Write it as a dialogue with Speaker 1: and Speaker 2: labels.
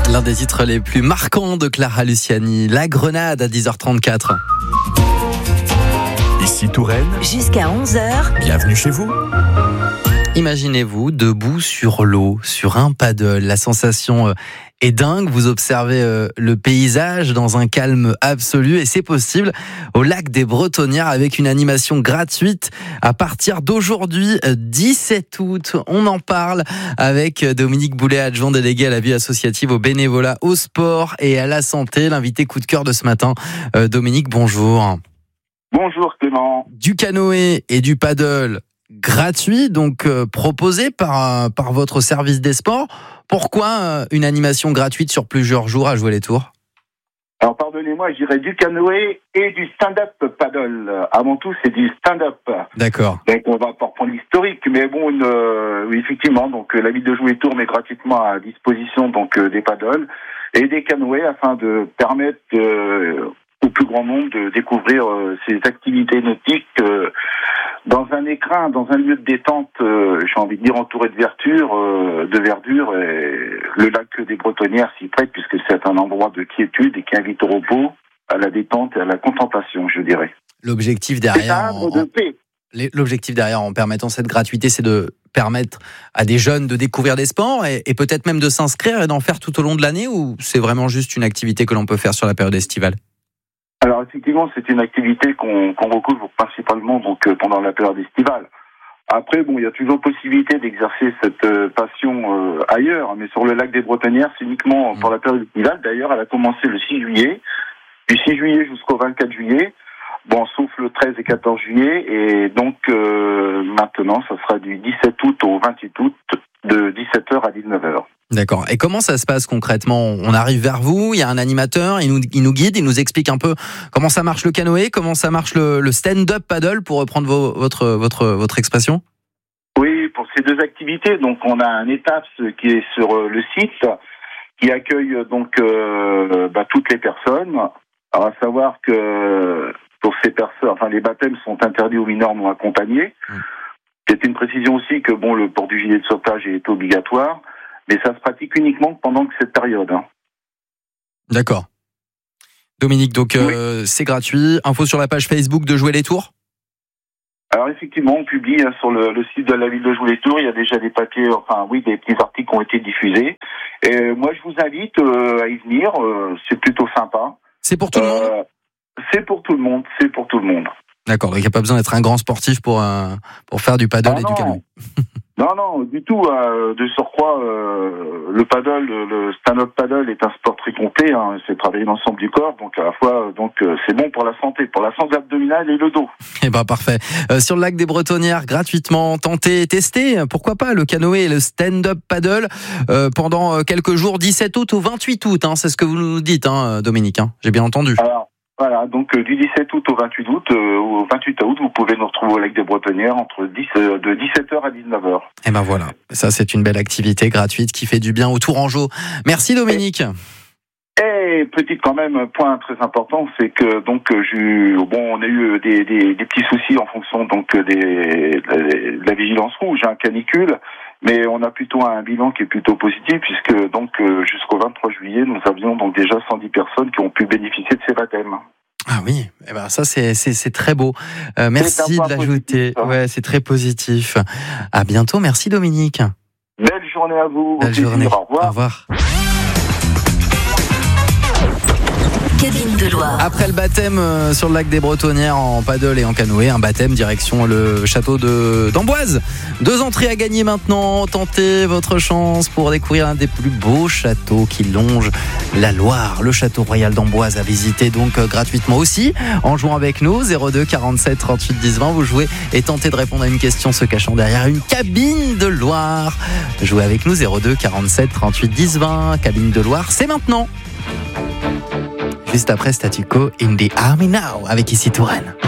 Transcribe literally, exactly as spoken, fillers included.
Speaker 1: L'un des titres les plus marquants de Clara Luciani, La Grenade à dix heures trente-quatre.
Speaker 2: Ici Touraine.
Speaker 3: Jusqu'à onze heures.
Speaker 2: Bienvenue chez vous.
Speaker 1: Imaginez-vous debout sur l'eau, sur un paddle. La sensation est dingue. Vous observez le paysage dans un calme absolu et c'est possible au lac des Bretonnières avec une animation gratuite à partir d'aujourd'hui, dix-sept août. On en parle avec Dominique Boulet, adjoint délégué à la vie associative, au bénévolat, au sport et à la santé. L'invité coup de cœur de ce matin. Dominique, bonjour.
Speaker 4: Bonjour Clément.
Speaker 1: Du canoë et du paddle gratuit, donc euh, proposé par, par votre service des sports. Pourquoi euh, une animation gratuite sur plusieurs jours à Jouer les Tours ?
Speaker 4: Alors pardonnez-moi, je dirais du canoë et du stand-up paddle. Avant tout, c'est du stand-up.
Speaker 1: D'accord.
Speaker 4: Donc on va pas reprendre l'historique, mais bon, une, euh, oui, effectivement, donc la ville de Jouer les Tours met gratuitement à disposition donc euh, des paddles et des canoës afin de permettre euh, au plus grand nombre de découvrir euh, ces activités nautiques euh, dans un écrin, dans un lieu de détente, euh, j'ai envie de dire entouré de verdure, euh, de verdure, et le lac des Bretonnières s'y prête puisque c'est un endroit de quiétude et qui invite au repos, à la détente et à la contemplation, je dirais.
Speaker 1: L'objectif derrière,
Speaker 4: c'est un havre de paix.
Speaker 1: L'objectif derrière, en permettant cette gratuité, c'est de permettre à des jeunes de découvrir des sports et, et peut-être même de s'inscrire et d'en faire tout au long de l'année, ou c'est vraiment juste une activité que l'on peut faire sur la période estivale ?
Speaker 4: Alors effectivement, c'est une activité qu'on, qu'on recouvre principalement donc euh, pendant la période estivale. Après, bon, il y a toujours possibilité d'exercer cette euh, passion euh, ailleurs, mais sur le lac des Bretonnières, c'est uniquement mmh. pour la période estivale. D'ailleurs, elle a commencé le six juillet, du six juillet jusqu'au vingt-quatre juillet. Bon, sauf le treize et quatorze juillet, et donc euh, maintenant, ça sera du dix-sept août au vingt-huit août, de dix-sept heures à dix-neuf heures.
Speaker 1: D'accord. Et comment ça se passe concrètement ? On arrive vers vous, il y a un animateur, il nous, il nous guide, il nous explique un peu comment ça marche le canoë, comment ça marche le, le stand-up paddle, pour reprendre vos, votre, votre, votre expression ?
Speaker 4: Oui, pour ces deux activités, donc on a un ETAPS qui est sur le site, qui accueille donc euh, bah, toutes les personnes. Alors à savoir que pour ces personnes, enfin les baptêmes sont interdits aux mineurs non accompagnés. Mmh. C'est une précision aussi que bon, le port du gilet de sauvetage est obligatoire. Mais ça se pratique uniquement pendant cette période. Hein.
Speaker 1: D'accord. Dominique, donc euh, oui. C'est gratuit. Info sur la page Facebook de Jouer les Tours ?
Speaker 4: Alors effectivement, on publie hein, sur le, le site de la ville de Jouer les Tours. Il y a déjà des papiers, enfin oui, des petits articles qui ont été diffusés. Et moi, je vous invite euh, à y venir. Euh, c'est plutôt sympa.
Speaker 1: C'est pour tout euh, le monde ?
Speaker 4: C'est pour tout le monde. C'est pour tout le monde.
Speaker 1: D'accord. Donc il n'y a pas besoin d'être un grand sportif pour euh, pour faire du paddle ah, et
Speaker 4: non.
Speaker 1: du canoë.
Speaker 4: Non, non, du tout. Euh, de surcroît, euh, le paddle, le stand-up paddle est un sport très complet. Hein, c'est travailler l'ensemble du corps, donc à la fois, donc euh, c'est bon pour la santé, pour la santé abdominale et le dos.
Speaker 1: Eh ben parfait. Euh, sur le lac des Bretonnières, gratuitement, tentez, testez. Pourquoi pas le canoë et le stand-up paddle euh, pendant quelques jours, dix-sept août au vingt-huit août. Hein, c'est ce que vous nous dites, hein, Dominique. Hein, j'ai bien entendu.
Speaker 4: Alors, voilà, donc euh, du dix-sept août au vingt-huit août, euh, au vingt-huit août, vous pouvez nous retrouver au lac des Bretonnières entre dix, euh, de dix-sept heures à dix-neuf heures.
Speaker 1: Et ben voilà, ça c'est une belle activité gratuite qui fait du bien aux Tourangeaux. Merci Dominique.
Speaker 4: Et, et petit quand même, un point très important, c'est que donc j'ai, bon, on a eu des, des, des petits soucis en fonction donc des, de la vigilance rouge, hein, canicule. Mais on a plutôt un bilan qui est plutôt positif puisque donc jusqu'au vingt-trois juillet, nous avions donc déjà cent dix personnes qui ont pu bénéficier de ces baptêmes.
Speaker 1: Ah oui, eh ben ça c'est c'est c'est très beau. Euh, merci de l'ajouter. Positif, ouais, c'est très positif. À bientôt, merci Dominique.
Speaker 4: Belle journée à vous.
Speaker 1: Belle journée.
Speaker 4: Au revoir.
Speaker 1: Au revoir.
Speaker 3: Cabine de Loire.
Speaker 1: Après le baptême euh, sur le lac des Bretonnières en paddle et en canoë, un baptême direction le château de d'Amboise. Deux entrées à gagner maintenant. Tentez votre chance pour découvrir l'un des plus beaux châteaux qui longe la Loire. Le château royal d'Amboise à visiter donc euh, gratuitement aussi en jouant avec nous. zéro deux quarante-sept trente-huit dix vingt. Vous jouez et tentez de répondre à une question se cachant derrière une cabine de Loire. Jouez avec nous. Zéro deux quarante-sept trente-huit dix vingt. Cabine de Loire, c'est maintenant. Juste après Statu Quo, In the Army Now, avec Ici Touraine.